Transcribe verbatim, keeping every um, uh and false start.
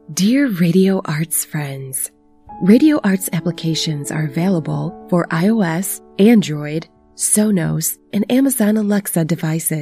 Dear Radio Arts friends, Radio Arts applications are available for iOS, Android, Sonos, and Amazon Alexa devices.